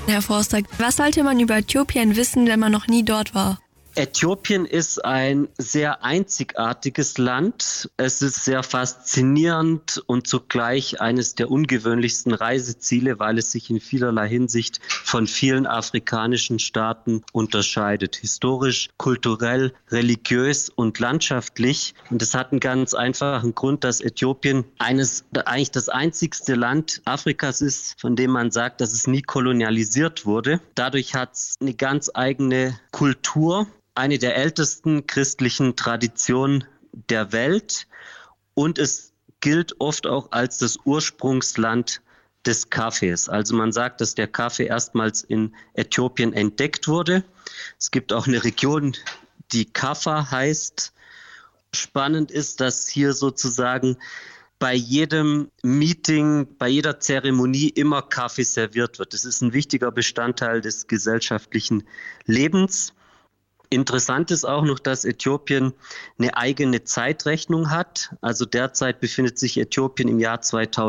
Herr Forster, was sollte man über Äthiopien wissen, wenn man noch nie dort war? Äthiopien ist ein sehr einzigartiges Land. Es ist sehr faszinierend und zugleich eines der ungewöhnlichsten Reiseziele, weil es sich in vielerlei Hinsicht von vielen afrikanischen Staaten unterscheidet. Historisch, kulturell, religiös und landschaftlich. Und es hat einen ganz einfachen Grund, dass Äthiopien eigentlich das einzigste Land Afrikas ist, von dem man sagt, dass es nie kolonialisiert wurde. Dadurch hat es eine ganz eigene Kultur. Eine der ältesten christlichen Traditionen der Welt und es gilt oft auch als das Ursprungsland des Kaffees. Also man sagt, dass der Kaffee erstmals in Äthiopien entdeckt wurde. Es gibt auch eine Region, die Kaffa heißt. Spannend ist, dass hier sozusagen bei jedem Meeting, bei jeder Zeremonie immer Kaffee serviert wird. Das ist ein wichtiger Bestandteil des gesellschaftlichen Lebens. Interessant ist auch noch, dass Äthiopien eine eigene Zeitrechnung hat. Also derzeit befindet sich Äthiopien im Jahr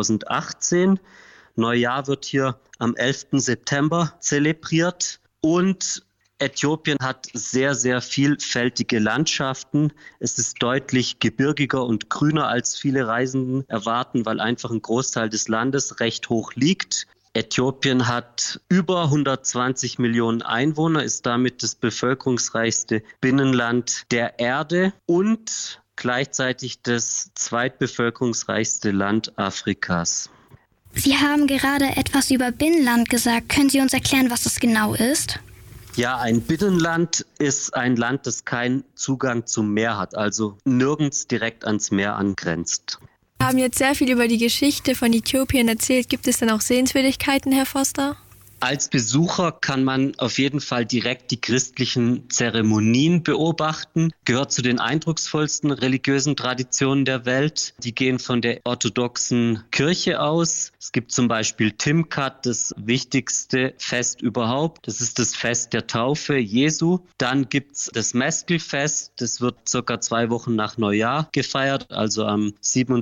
2018. Neujahr wird hier am 11. September zelebriert. Und Äthiopien hat sehr, sehr vielfältige Landschaften. Es ist deutlich gebirgiger und grüner, als viele Reisenden erwarten, weil einfach ein Großteil des Landes recht hoch liegt. Äthiopien hat über 120 Millionen Einwohner, ist damit das bevölkerungsreichste Binnenland der Erde und gleichzeitig das zweitbevölkerungsreichste Land Afrikas. Sie haben gerade etwas über Binnenland gesagt. Können Sie uns erklären, was das genau ist? Ja, ein Binnenland ist ein Land, das keinen Zugang zum Meer hat, also nirgends direkt ans Meer angrenzt. Wir haben jetzt sehr viel über die Geschichte von Äthiopien erzählt. Gibt es denn auch Sehenswürdigkeiten, Herr Forster? Als Besucher kann man auf jeden Fall direkt die christlichen Zeremonien beobachten. Gehört zu den eindrucksvollsten religiösen Traditionen der Welt. Die gehen von der orthodoxen Kirche aus. Es gibt zum Beispiel Timkat, das wichtigste Fest überhaupt. Das ist das Fest der Taufe Jesu. Dann gibt's das Meskelfest. Das wird circa 2 Wochen nach Neujahr gefeiert, also am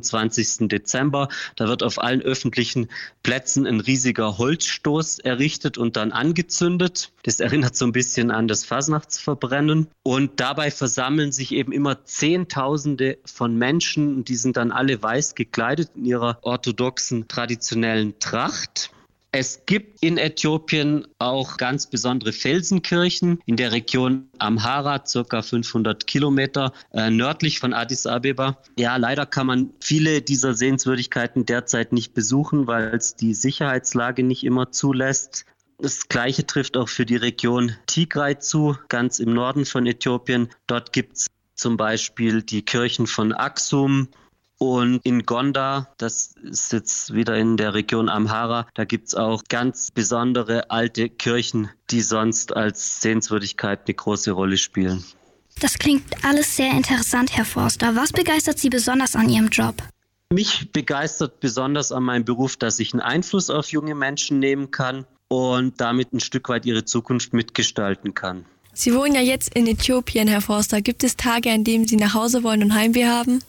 27. Dezember. Da wird auf allen öffentlichen Plätzen ein riesiger Holzstoß errichtet und dann angezündet. Das erinnert so ein bisschen an das Fasnachtsverbrennen. Und dabei versammeln sich eben immer Zehntausende von Menschen. Und die sind dann alle weiß gekleidet in ihrer orthodoxen traditionellen Tracht. Es gibt in Äthiopien auch ganz besondere Felsenkirchen in der Region Amhara, circa 500 Kilometer nördlich von Addis Abeba. Ja, leider kann man viele dieser Sehenswürdigkeiten derzeit nicht besuchen, weil es die Sicherheitslage nicht immer zulässt. Das Gleiche trifft auch für die Region Tigray zu, ganz im Norden von Äthiopien. Dort gibt es zum Beispiel die Kirchen von Aksum. Und in Gondar, das ist jetzt wieder in der Region Amhara, da gibt es auch ganz besondere alte Kirchen, die sonst als Sehenswürdigkeit eine große Rolle spielen. Das klingt alles sehr interessant, Herr Forster. Was begeistert Sie besonders an Ihrem Job? Mich begeistert besonders an meinem Beruf, dass ich einen Einfluss auf junge Menschen nehmen kann und damit ein Stück weit ihre Zukunft mitgestalten kann. Sie wohnen ja jetzt in Äthiopien, Herr Forster. Gibt es Tage, an denen Sie nach Hause wollen und Heimweh haben?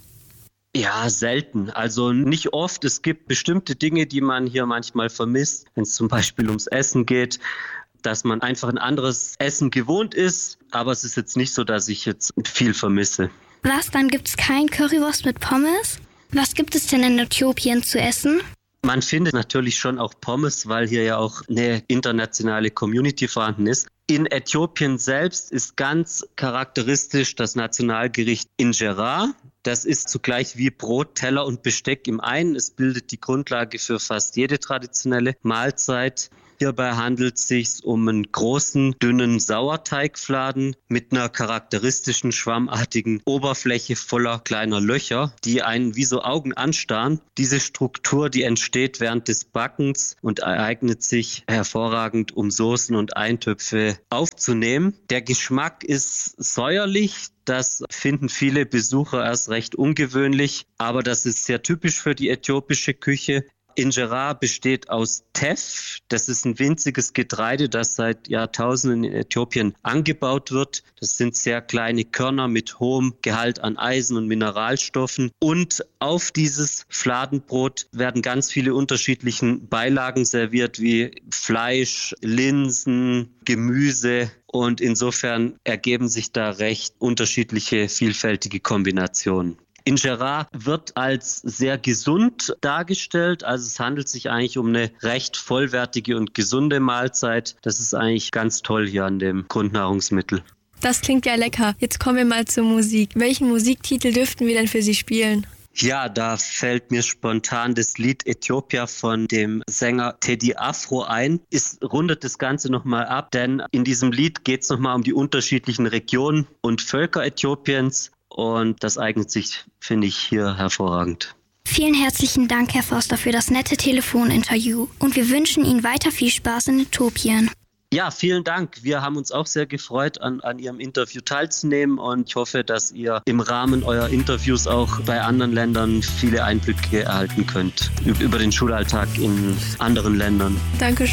Ja, selten. Also nicht oft. Es gibt bestimmte Dinge, die man hier manchmal vermisst, wenn es zum Beispiel ums Essen geht, dass man einfach ein anderes Essen gewohnt ist. Aber es ist jetzt nicht so, dass ich jetzt viel vermisse. Was, dann gibt's kein Currywurst mit Pommes? Was gibt es denn in Äthiopien zu essen? Man findet natürlich schon auch Pommes, weil hier ja auch eine internationale Community vorhanden ist. In Äthiopien selbst ist ganz charakteristisch das Nationalgericht Injera. Das ist zugleich wie Brot, Teller und Besteck im einen. Es bildet die Grundlage für fast jede traditionelle Mahlzeit. Hierbei handelt es sich um einen großen, dünnen Sauerteigfladen mit einer charakteristischen schwammartigen Oberfläche voller kleiner Löcher, die einen wie so Augen anstarren. Diese Struktur, die entsteht während des Backens und eignet sich hervorragend, um Soßen und Eintöpfe aufzunehmen. Der Geschmack ist säuerlich. Das finden viele Besucher erst recht ungewöhnlich, aber das ist sehr typisch für die äthiopische Küche. Injera besteht aus Teff. Das ist ein winziges Getreide, das seit Jahrtausenden in Äthiopien angebaut wird. Das sind sehr kleine Körner mit hohem Gehalt an Eisen und Mineralstoffen. Und auf dieses Fladenbrot werden ganz viele unterschiedliche Beilagen serviert, wie Fleisch, Linsen, Gemüse. Und insofern ergeben sich da recht unterschiedliche, vielfältige Kombinationen. Injera wird als sehr gesund dargestellt, also es handelt sich eigentlich um eine recht vollwertige und gesunde Mahlzeit. Das ist eigentlich ganz toll hier an dem Grundnahrungsmittel. Das klingt ja lecker. Jetzt kommen wir mal zur Musik. Welchen Musiktitel dürften wir denn für Sie spielen? Ja, da fällt mir spontan das Lied Äthiopia von dem Sänger Teddy Afro ein. Es rundet das Ganze nochmal ab, denn in diesem Lied geht es nochmal um die unterschiedlichen Regionen und Völker Äthiopiens. Und das eignet sich, finde ich, hier hervorragend. Vielen herzlichen Dank, Herr Forster, für das nette Telefoninterview. Und wir wünschen Ihnen weiter viel Spaß in Äthiopien. Ja, vielen Dank. Wir haben uns auch sehr gefreut, an Ihrem Interview teilzunehmen. Und ich hoffe, dass ihr im Rahmen eurer Interviews auch bei anderen Ländern viele Einblicke erhalten könnt über den Schulalltag in anderen Ländern. Danke.